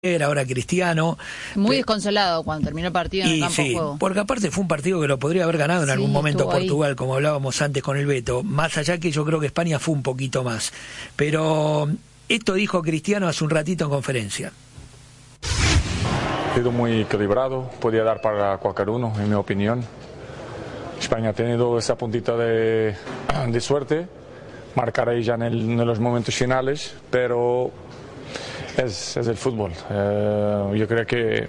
ahora Cristiano. Muy desconsolado cuando terminó el partido en el campo de juego. Porque aparte fue un partido que lo podría haber ganado en algún momento Portugal, ahí, como hablábamos antes con el Beto. Más allá que yo creo que España fue un poquito más. Pero esto dijo Cristiano hace un ratito en conferencia. Ha sido muy equilibrado, podía dar para cualquier uno, en mi opinión. España ha tenido esa puntita de suerte, marcar ahí ya en los momentos finales, pero es el fútbol. Yo creo que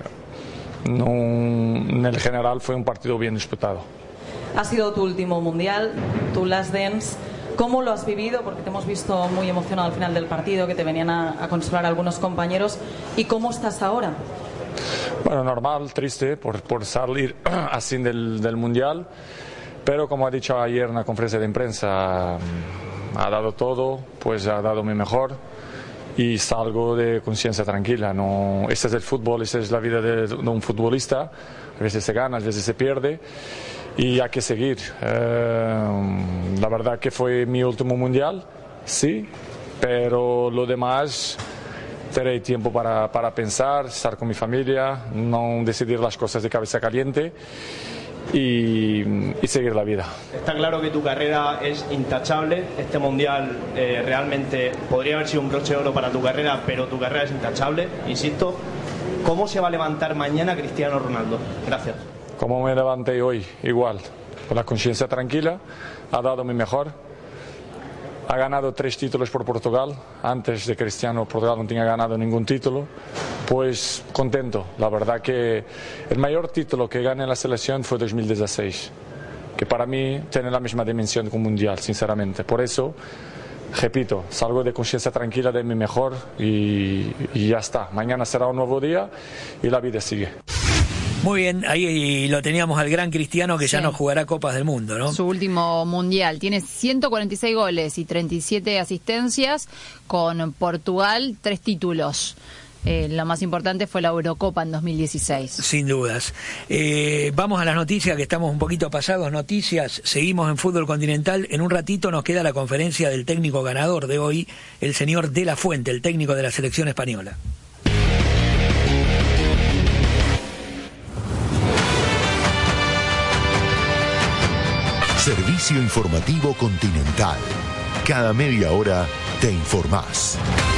en el general fue un partido bien disputado. Ha sido tu último mundial, tu last dance. ¿Cómo lo has vivido? Porque te hemos visto muy emocionado al final del partido, que te venían a consolar algunos compañeros. ¿Y cómo estás ahora? Bueno, normal, triste por salir así del mundial, pero como ha dicho ayer en la conferencia de prensa, ha dado todo, pues ha dado mi mejor. Y salgo de conciencia tranquila. No, este es el fútbol, esta es la vida de un futbolista. A veces se gana, a veces se pierde y hay que seguir. La verdad que fue mi último mundial, sí, pero lo demás tendré tiempo para pensar, estar con mi familia, no decidir las cosas de cabeza caliente y seguir la vida. Está claro que tu carrera es intachable. Este mundial realmente podría haber sido un broche de oro para tu carrera, pero tu carrera es intachable, insisto. ¿Cómo se va a levantar mañana Cristiano Ronaldo? Gracias. Como me levanté hoy, igual, con la conciencia tranquila, ha dado mi mejor. Ha ganado 3 títulos por Portugal. Antes de Cristiano, Portugal no tenía ganado ningún título. Pues contento. La verdad que el mayor título que gané en la selección fue 2016, que para mí tiene la misma dimensión que un mundial, sinceramente. Por eso, repito, salgo de conciencia tranquila de mi mejor y ya está. Mañana será un nuevo día y la vida sigue. Muy bien, ahí lo teníamos al gran Cristiano que ya no jugará Copas del Mundo, ¿no? Su último mundial. Tiene 146 goles y 37 asistencias. Con Portugal, 3 títulos. Lo más importante fue la Eurocopa en 2016. Sin dudas. Vamos a las noticias, que estamos un poquito pasados. Noticias, seguimos en fútbol continental. En un ratito nos queda la conferencia del técnico ganador de hoy, el señor De La Fuente, el técnico de la selección española. Servicio informativo Continental. Cada media hora te informás.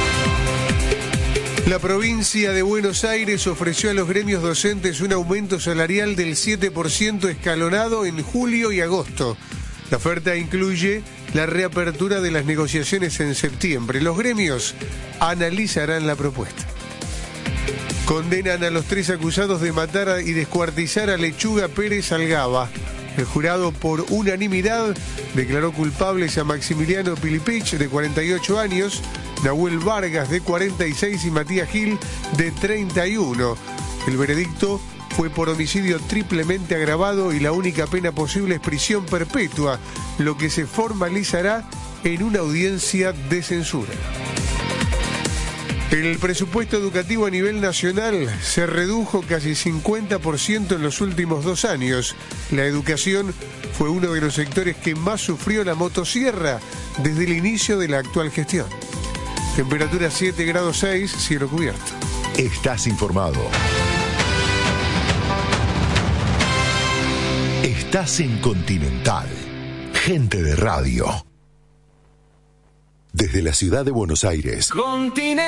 La provincia de Buenos Aires ofreció a los gremios docentes un aumento salarial del 7% escalonado en julio y agosto. La oferta incluye la reapertura de las negociaciones en septiembre. Los gremios analizarán la propuesta. Condenan a los 3 acusados de matar y descuartizar a Lechuga Pérez Algaba. El jurado, por unanimidad, declaró culpables a Maximiliano Pilipich, de 48 años, Nahuel Vargas, de 46, y Matías Gil, de 31. El veredicto fue por homicidio triplemente agravado y la única pena posible es prisión perpetua, lo que se formalizará en una audiencia de censura. El presupuesto educativo a nivel nacional se redujo casi 50% en los últimos 2 años. La educación fue uno de los sectores que más sufrió la motosierra desde el inicio de la actual gestión. Temperatura 7 grados 6, cielo cubierto. Estás informado. Estás en Continental. Gente de radio. Desde la ciudad de Buenos Aires.